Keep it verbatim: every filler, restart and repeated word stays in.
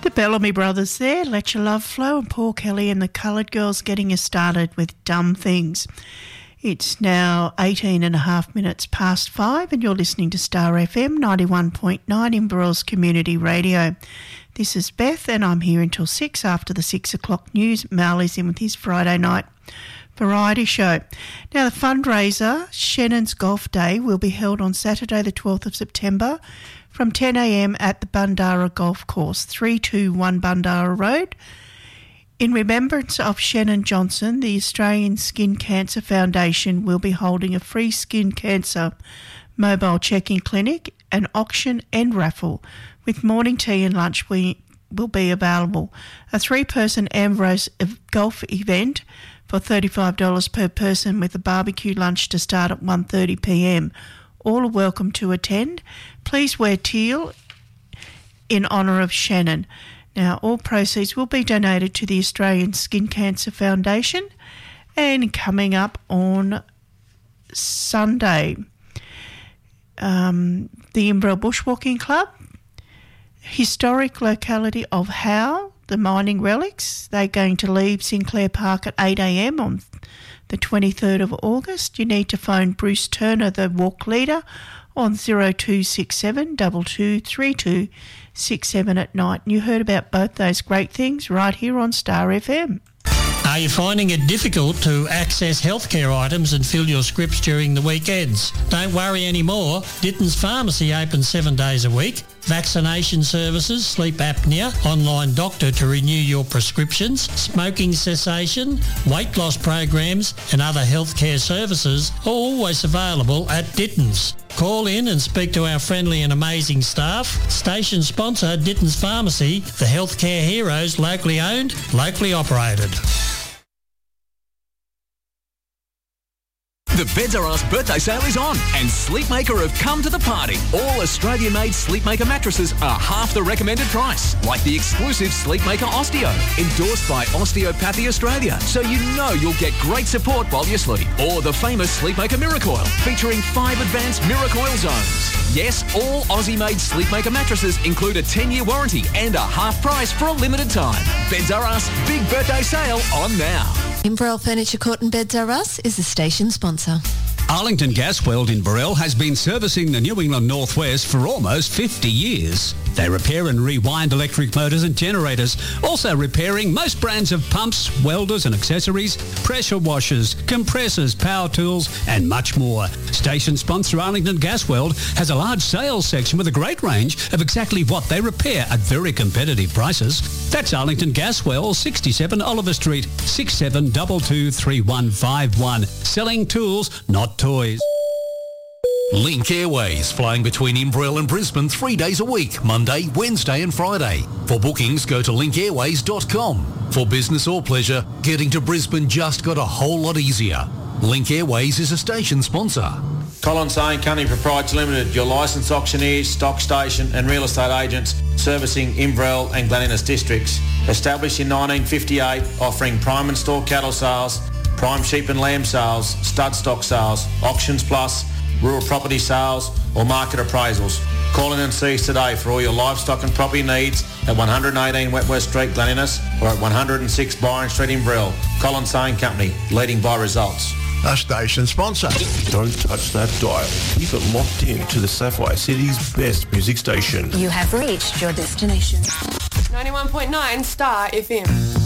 The Bellamy Brothers there, Let Your Love Flow, and Paul Kelly and the Coloured Girls getting you started with Dumb Things. It's now eighteen and a half minutes past five and you're listening to Star F M ninety-one point nine Inverell's Community Radio. This is Beth and I'm here until six after the six o'clock news. Mal is in with his Friday night variety show. Now the fundraiser, Shannon's Golf Day, will be held on Saturday the twelfth of September from ten a m at the Bundara Golf Course, three two one Bundara Road. In remembrance of Shannon Johnson, the Australian Skin Cancer Foundation will be holding a free skin cancer mobile check-in clinic, an auction and raffle, with morning tea and lunch we will be available. A three-person Ambrose golf event for thirty-five dollars per person with a barbecue lunch to start at one thirty p m. All are welcome to attend. Please wear teal in honour of Shannon. Now, all proceeds will be donated to the Australian Skin Cancer Foundation. And coming up on Sunday, um, the Inverell Bushwalking Club, historic locality of Howe, the mining relics. They're going to leave Sinclair Park at eight a m on the twenty-third of August. You need to phone Bruce Turner, the walk leader, on zero two six seven, two two three two six seven at night. And you heard about both those great things right here on Star F M. Are you finding it difficult to access healthcare items and fill your scripts during the weekends? Don't worry anymore. Ditton's Pharmacy open seven days a week. Vaccination services, sleep apnea, online doctor to renew your prescriptions, smoking cessation, weight loss programs and other healthcare services are always available at Ditton's. Call in and speak to our friendly and amazing staff. Station sponsor Ditton's Pharmacy, the healthcare heroes, locally owned, locally operated. The Beds R Us birthday sale is on and Sleepmaker have come to the party. All Australian-made Sleepmaker mattresses are half the recommended price, like the exclusive Sleepmaker Osteo, endorsed by Osteopathy Australia, so you know you'll get great support while you sleep. Or the famous Sleepmaker Miracoil, featuring five advanced Miracoil zones. Yes, all Aussie-made Sleepmaker mattresses include a ten-year warranty and are half price for a limited time. Beds R Us big birthday sale on now. Inverell Furniture Court and Beds R Us is the station sponsor. Arlington Gas World in Burrell has been servicing the New England Northwest for almost fifty years. They repair and rewind electric motors and generators, also repairing most brands of pumps, welders and accessories, pressure washers, compressors, power tools and much more. Station sponsor Arlington Gas World has a large sales section with a great range of exactly what they repair at very competitive prices. That's Arlington Gas Well, sixty-seven Oliver Street, six seven two two three one five one. Selling tools, not toys. Link Airways, flying between Inverell and Brisbane three days a week, Monday, Wednesday and Friday. For bookings, go to link airways dot com. For business or pleasure, getting to Brisbane just got a whole lot easier. Link Airways is a station sponsor. Colin Sain Company Proprietary Limited, your licensed auctioneers, stock station and real estate agents servicing Inverell and Glen Innes districts. Established in nineteen fifty-eight, offering prime and store cattle sales, prime sheep and lamb sales, stud stock sales, auctions plus, rural property sales or market appraisals. Call in and see us today for all your livestock and property needs at one eighteen Wentworth Street, Glen Innes, or at one oh six Byron Street, Inverell. Colin Sain Company, leading by results. A station sponsor. Don't touch that dial. Keep it locked in to the Sapphire City's best music station. You have reached your destination. ninety-one point nine Star F M.